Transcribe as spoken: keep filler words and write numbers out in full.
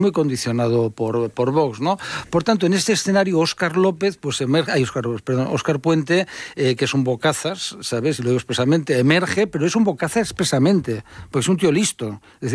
muy condicionado por, por Vox, ¿no? Por tanto, en este escenario, Óscar López, pues emerge, ay, Óscar, perdón, Óscar Puente, eh, que es un bocazas, ¿sabes? Y lo digo expresamente, emerge, pero es un bocazas expresamente, pues es un tío listo. Es decir,